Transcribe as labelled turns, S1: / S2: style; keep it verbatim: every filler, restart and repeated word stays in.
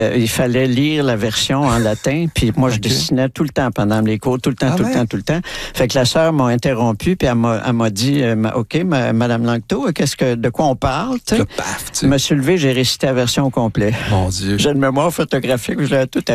S1: euh, il fallait lire la version en latin, puis moi, je
S2: Okay.
S1: dessinais tout le temps pendant les cours, tout le temps,
S2: Ah
S1: tout
S2: ouais?
S1: le temps, tout le temps. Fait que la sœur m'a interrompu, puis elle m'a, elle m'a dit, euh, OK, ma, Madame Langto, qu'est-ce que, de quoi on parle? Tu sais?
S2: Le paf, tu
S1: Je
S2: sais.
S1: me suis levé, j'ai récité la version au complet.
S2: Mon Dieu.
S1: J'ai une mémoire photographique, je l'ai tout